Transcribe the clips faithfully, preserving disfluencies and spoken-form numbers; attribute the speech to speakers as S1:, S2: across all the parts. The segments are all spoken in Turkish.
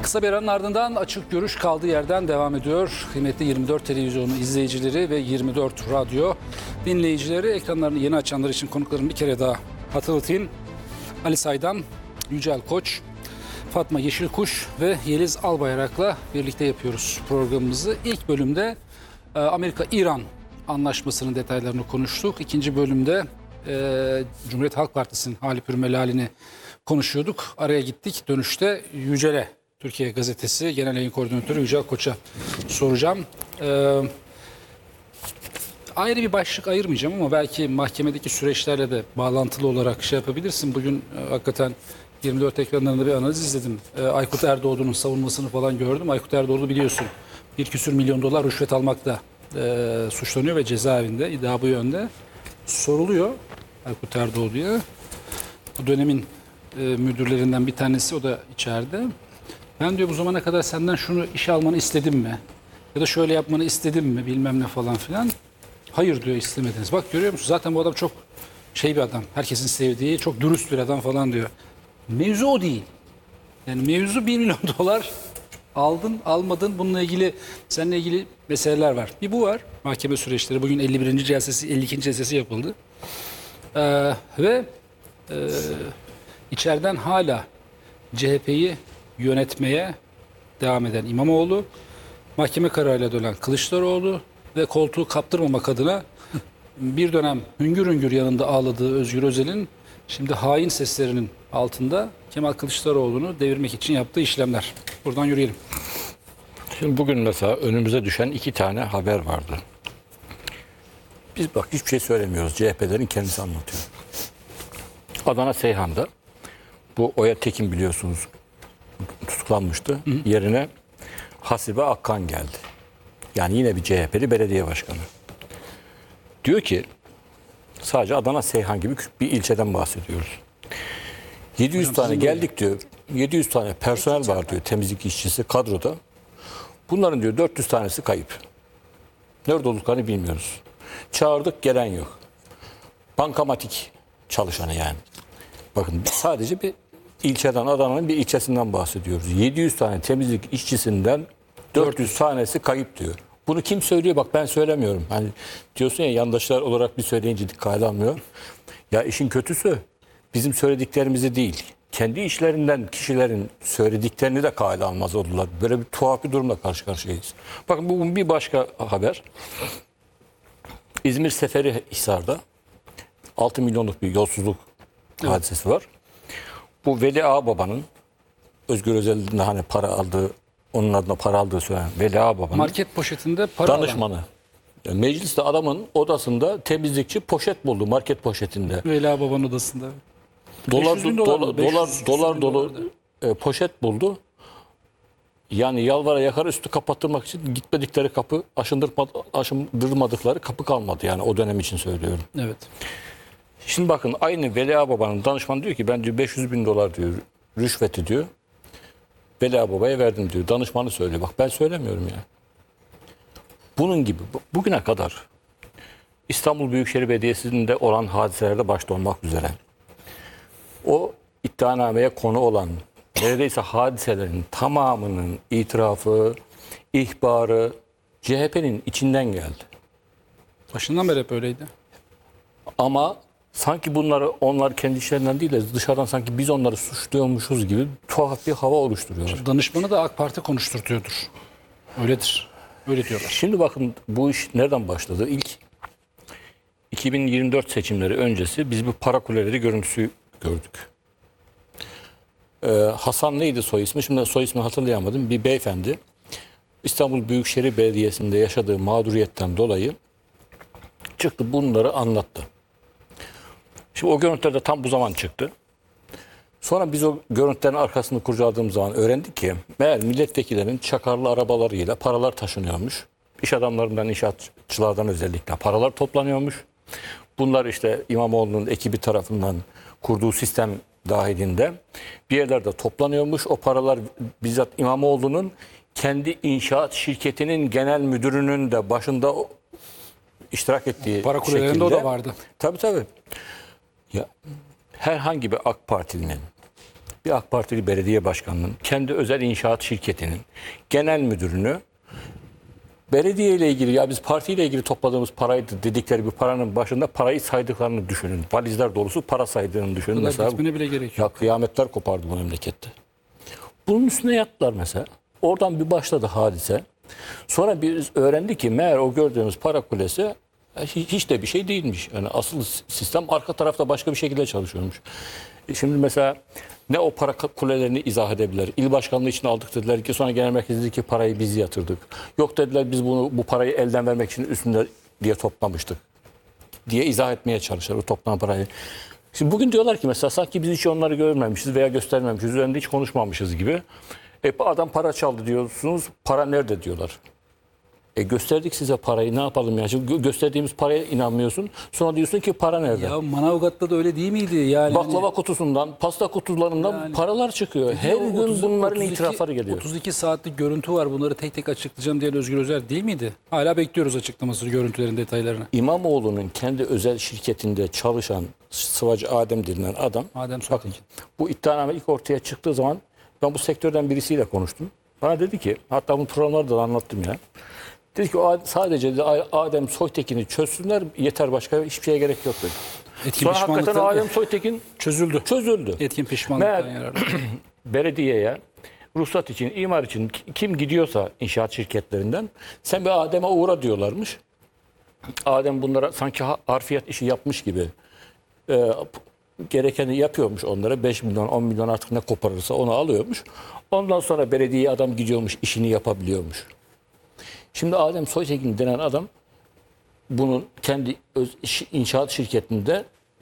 S1: Kısa bir aranın ardından Açık Görüş kaldığı yerden devam ediyor. Kıymetli yirmi dört televizyonu izleyicileri ve yirmi dört radyo dinleyicileri, ekranlarını yeni açanlar için konuklarımı bir kere daha hatırlatayım. Ali Saydam, Yücel Koç, Fatma Yeşilkuş ve Yeliz Albayrak'la birlikte yapıyoruz programımızı. İlk bölümde Amerika-İran anlaşmasının detaylarını konuştuk. İkinci bölümde e, Cumhuriyet Halk Partisi'nin hali pürmelhalini konuşuyorduk. Araya gittik. Dönüşte Yücel'e, Türkiye Gazetesi Genel Yayın Koordinatörü Yücel Koç'a soracağım. Ee, ayrı bir başlık ayırmayacağım ama belki mahkemedeki süreçlerle de bağlantılı olarak şey yapabilirsin. Bugün e, hakikaten yirmi dört ekranlarında bir analiz izledim. E, Aykut Erdoğdu'nun savunmasını falan gördüm. Aykut Erdoğdu biliyorsun bir küsür milyon dolar rüşvet almakla e, suçlanıyor ve cezaevinde. İddia bu yönde. Soruluyor Aykut Erdoğdu'ya. Bu dönemin e, müdürlerinden bir tanesi, o da içeride. Ben diyor bu zamana kadar senden şunu işe almanı istedim mi? Ya da şöyle yapmanı istedim mi? Bilmem ne falan filan. Hayır diyor, istemediniz. Bak görüyor musun? Zaten bu adam çok şey bir adam. Herkesin sevdiği, çok dürüst bir adam falan diyor. Mevzu o değil. Yani mevzu bir milyon dolar aldın, almadın. Bununla ilgili, seninle ilgili meseleler var. Bir bu var. Mahkeme süreçleri. Bugün elli birinci celsesi, elli ikinci celsesi yapıldı. Ee, ve e, içeriden hala C H P'yi yönetmeye devam eden İmamoğlu, mahkeme kararıyla dönen Kılıçdaroğlu ve koltuğu kaptırmamak adına bir dönem hüngür hüngür yanında ağladığı Özgür Özel'in şimdi hain seslerinin altında Kemal Kılıçdaroğlu'nu devirmek için yaptığı işlemler. Buradan yürüyelim.
S2: Şimdi bugün mesela önümüze düşen iki tane haber vardı. Biz bak hiçbir şey söylemiyoruz. C H P'lerin kendisi anlatıyor. Adana Seyhan'da bu Oya Tekin biliyorsunuz tutuklanmıştı. Hı hı. Yerine Hasibe Akkan geldi. Yani yine bir C H P'li belediye başkanı. Diyor ki sadece Adana Seyhan gibi bir ilçeden bahsediyoruz. yedi yüz
S1: Hocam,
S2: tane geldik diyor. yedi yüz tane personel var diyor, temizlik işçisi kadroda. Bunların diyor dört yüz tanesi kayıp. Nerede olduklarını bilmiyoruz. Çağırdık, gelen yok. Bankamatik çalışanı yani. Bakın sadece bir ilçeden, Adana'nın bir ilçesinden bahsediyoruz. yedi yüz tane temizlik işçisinden dört yüz tanesi kayıp diyor. Bunu kim söylüyor? Bak ben söylemiyorum. Hani diyorsun ya, yandaşlar olarak bir söyleyince dikkate almıyor. Ya işin kötüsü bizim söylediklerimizi değil, kendi işlerinden kişilerin söylediklerini de kale almaz oldular. Böyle bir tuhaf bir durumla karşı karşıyayız. Bakın bugün bir başka haber. İzmir Seferihisar'da altı milyonluk bir yolsuzluk evet. hadisesi var. Bu Veli Ağababa'nın, Özgür Özel'in hani para aldığı, onun adına para aldığı söylenen Veli Ağababa'nın
S1: market poşetinde para
S2: danışmanı.
S1: alan.
S2: Yani mecliste adamın odasında temizlikçi poşet buldu, market poşetinde.
S1: Veli Ağababa'nın odasında.
S2: Dolar dolar dolar dolar, dolar dolu e, poşet buldu. Yani yalvara yakara üstü kapattırmak için gitmedikleri kapı, aşındırmadıkları kapı kalmadı yani, o dönem için söylüyorum.
S1: Evet.
S2: Şimdi bakın aynı Veli Ağababa'nın danışmanı diyor ki ben diyor beş yüz bin dolar diyor rüşveti diyor Veli Ağababa'ya verdim diyor. Danışmanı söylüyor. Bak ben söylemiyorum ya. Bunun gibi bugüne kadar İstanbul Büyükşehir Belediyesi'nde olan hadiselerde başta olmak üzere o iddianameye konu olan neredeyse hadiselerin tamamının itirafı, ihbarı C H P'nin içinden geldi.
S1: Başından beri hep öyleydi.
S2: Ama sanki bunları onlar kendi işlerinden değil de dışarıdan sanki biz onları suçluyormuşuz gibi tuhaf bir hava oluşturuyorlar.
S1: Danışmanı da AK Parti konuşturtuyordur. Öyledir. Öyle diyorlar.
S2: Şimdi bakın bu iş nereden başladı? İlk iki bin yirmi dört seçimleri öncesi biz bu para kuleleri görüntüsü gördük. Ee, Hasan neydi soy ismi? Şimdi soy ismi hatırlayamadım. Bir beyefendi İstanbul Büyükşehir Belediyesi'nde yaşadığı mağduriyetten dolayı çıktı, bunları anlattı. Şimdi o görüntüler de tam bu zaman çıktı. Sonra biz o görüntülerin arkasını kurcaladığımız zaman öğrendik ki meğer milletvekillerinin çakarlı arabalarıyla paralar taşınıyormuş. İş adamlarından, inşaatçılardan özellikle paralar toplanıyormuş. Bunlar işte İmamoğlu'nun ekibi tarafından kurduğu sistem dahilinde bir yerlerde toplanıyormuş. O paralar bizzat İmamoğlu'nun kendi inşaat şirketinin genel müdürünün de başında iştirak ettiği
S1: para kulelerinde
S2: şekilde.
S1: o da vardı.
S2: Tabii tabii. Ya, herhangi bir AK Partili'nin bir AK Partili belediye başkanının kendi özel inşaat şirketinin genel müdürünü belediye ile ilgili, ya biz partiyle ilgili topladığımız paraydı dedikleri bir paranın başında parayı saydıklarını düşünün. Valizler dolusu para saydığını düşünün.
S1: Bunlar
S2: Mesela,
S1: gitmene bile gerek
S2: ya
S1: yok.
S2: kıyametler kopardı bu memlekette. Bunun üstüne yattılar mesela. Oradan bir başladı hadise. Sonra biz öğrendik ki meğer o gördüğümüz para kulesi hiç, hiç de bir şey değilmiş. Yani asıl sistem arka tarafta başka bir şekilde çalışıyormuş. E Şimdi mesela ne o para kulelerini izah edebilir. İl başkanlığı için aldık dediler ki, sonra genel merkez dedi ki parayı biz yatırdık. Yok dediler biz bunu bu parayı elden vermek için üstünde diye toplamıştık diye izah etmeye çalışır o toplanan parayı. Şimdi bugün diyorlar ki mesela sanki biz hiç onları görmemişiz veya göstermemişiz, üzerinde hiç konuşmamışız gibi. E adam para çaldı diyorsunuz, para nerede diyorlar. E gösterdik size parayı, ne yapalım ya? Şimdi gö- gösterdiğimiz paraya inanmıyorsun. Sonra diyorsun ki para nerede?
S1: Ya Manavgat'ta da öyle değil miydi? Yani
S2: Baklava kutusundan, pasta kutularından
S1: Yani-
S2: paralar çıkıyor. Her
S1: O
S2: gün
S1: otuz-
S2: bunların
S1: otuz iki
S2: itirafları geliyor.
S1: otuz iki saatlik görüntü var. Bunları tek tek açıklayacağım diyen Özgür Özel değil miydi? Hala bekliyoruz açıklamasını, görüntülerin detaylarını.
S2: İmamoğlu'nun kendi özel şirketinde çalışan Sıvacı Adem denilen adam,
S1: Adem
S2: bakın
S1: Soytekin.
S2: bu iddianame ilk ortaya çıktığı zaman ben bu sektörden birisiyle konuştum. Bana dedi ki, hatta bu programlarda da anlattım ya. Dedi ki o sadece dedi, Adem Soytekin'i çözsünler, yeter, başka hiçbir şeye gerek yok dedi.
S1: Etkin
S2: Sonra hakikaten
S1: pişmanlıktan
S2: Adem Soytekin
S1: çözüldü.
S2: çözüldü.
S1: Etkin pişmanlıktan
S2: Meğer-
S1: yararlı.
S2: Belediyeye ruhsat için, imar için kim gidiyorsa inşaat şirketlerinden sen bir Adem'e uğra diyorlarmış. Adem bunlara sanki ha- harfiyat işi yapmış gibi e, gerekeni yapıyormuş onlara. beş milyon, on milyon artık ne koparırsa onu alıyormuş. Ondan sonra belediyeye adam gidiyormuş, işini yapabiliyormuş. Şimdi Adem Soytekin denen adam bunun kendi öz, iş- inşaat şirketinde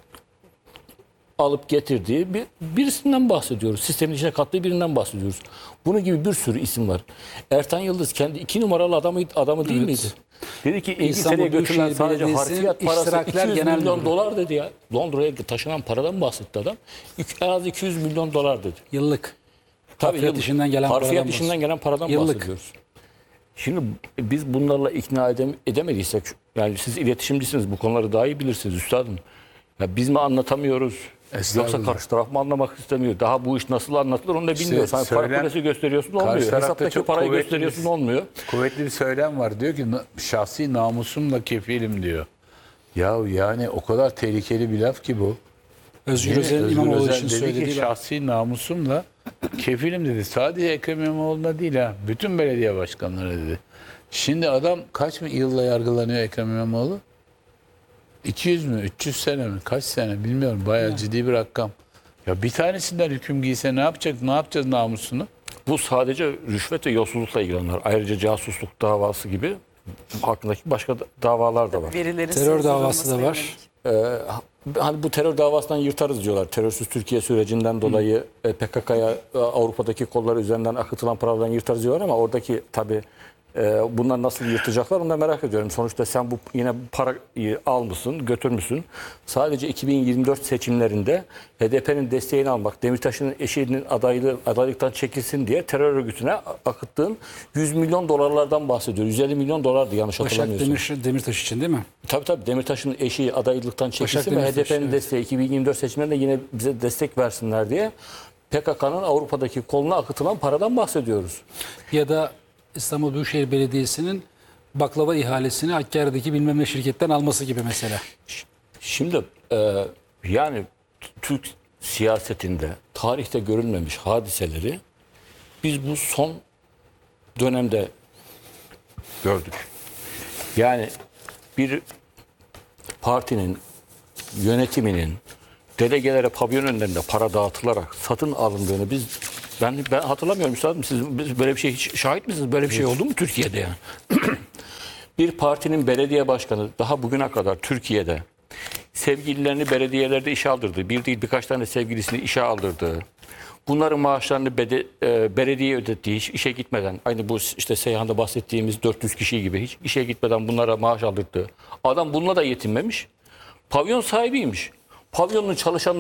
S2: alıp getirdiği bir birisinden bahsediyoruz. Sistemin içine kattığı birinden bahsediyoruz. Bunun gibi bir sürü isim var. Ertan Yıldız kendi iki numaralı adamı adamı değil
S1: Evet.
S2: miydi? Dedi ki İngiltere'ye
S1: İstanbul
S2: götürülen
S1: Büyükşehir
S2: sadece
S1: Belediyesi'nin
S2: harfiyat parası
S1: iştirakler
S2: iki yüz
S1: genel
S2: milyon
S1: müdürü.
S2: dolar dedi ya. Londra'ya taşınan paradan bahsetti adam. En az iki yüz milyon dolar dedi.
S1: Yıllık.
S2: Tabii
S1: Harfiyat
S2: yıllık.
S1: işinden gelen
S2: Harfiyat
S1: paradan
S2: işinden gelen paradan
S1: Yıllık.
S2: bahsediyoruz. Şimdi biz bunlarla ikna edem edemediysek, yani siz iletişimcisiniz, bu konuları daha iyi bilirsiniz üstadım. Ya biz mi anlatamıyoruz? Yoksa
S3: Estağfurullah.
S2: karşı taraf mı anlamak istemiyor? Daha bu iş nasıl anlatılır onu da
S3: İşte
S2: bilmiyoruz. Hani
S3: söylem-
S2: para kulesi gösteriyorsun
S3: Karşı
S2: olmuyor.
S3: tarafta
S2: Hesaptaki
S3: çok
S2: parayı
S3: kuvvetli
S2: gösteriyorsun
S3: bir-
S2: olmuyor.
S3: Kuvvetli bir söylem var. Diyor ki "Na- şahsi namusumla kefilim" diyor. Ya yani o kadar tehlikeli bir laf ki bu.
S1: Özgür
S3: Yine
S1: Özel'in
S3: Özgür
S1: İmamoğlu
S3: Özel
S1: için
S3: dedi
S1: söylediği
S3: ki
S1: laf.
S3: şahsi namusumla kefilim dedi. Sadece Ekrem İmamoğlu'na değil ha. Bütün belediye başkanları dedi. Şimdi adam kaç mı yılla yargılanıyor Ekrem İmamoğlu? iki yüz mü? üç yüz sene mi? Kaç sene? Bilmiyorum. Bayağı ciddi bir rakam. Ya bir tanesinden hüküm giyse ne yapacak? Ne yapacağız namusunu?
S2: Bu sadece rüşvet ve yolsuzlukla ilgilenenler. Ayrıca casusluk davası gibi hakkındaki başka da- davalar da var.
S4: Verilerin
S1: Terör davası da
S4: sızdırılmasına
S1: var.
S4: yönelik.
S2: Ee, hani bu terör davasından yırtarız diyorlar. Terörsüz Türkiye sürecinden dolayı e, P K K'ya e, Avrupa'daki kolları üzerinden akıtılan paralardan yırtarız diyorlar ama oradaki tabii e, bunlar nasıl yırtacaklar onu da merak ediyorum. Sonuçta sen bu yine bu parayı almışsın, götürmüşsün. Sadece iki bin yirmi dört seçimlerinde H D P'nin desteğini almak, Demirtaş'ın eşinin adaylığı, adaylıktan çekilsin diye terör örgütüne akıttığın yüz milyon dolarlardan bahsediyor. yüz elli milyon dolardı yanlış
S1: Başak
S2: hatırlamıyorsam.
S1: Demir, Demirtaş için değil mi?
S2: Tabii tabii Demirtaş'ın eşi adaylıktan çekilsin ve
S1: Demirtaş,
S2: H D P'nin
S1: evet.
S2: desteği iki bin yirmi dört seçimlerinde yine bize destek versinler diye P K K'nın Avrupa'daki koluna akıtılan paradan bahsediyoruz.
S1: Ya da İstanbul Büyükşehir Belediyesi'nin baklava ihalesini Hakkari'deki bilmem ne şirketten alması gibi mesela.
S2: Şimdi e, yani Türk siyasetinde tarihte görülmemiş hadiseleri biz bu son dönemde gördük. Yani bir partinin yönetiminin delegelere pavyon önlerinde para dağıtılarak satın alındığını biz ben ben hatırlamıyorum üstadım, siz biz böyle bir şey hiç şahit misiniz? Böyle bir şey oldu mu Türkiye'de yani? Bir partinin belediye başkanı daha bugüne kadar Türkiye'de sevgililerini belediyelerde işe aldırdı. Bir değil birkaç tane sevgilisini işe aldırdı. Bunların maaşlarını bede, e, belediye ödettiği, hiç işe gitmeden, aynı bu işte Seyhan'da bahsettiğimiz dört yüz kişi gibi hiç işe gitmeden bunlara maaş aldırdı. Adam bununla da yetinmemiş. Pavyon sahibiymiş. Pavyonun çalışanları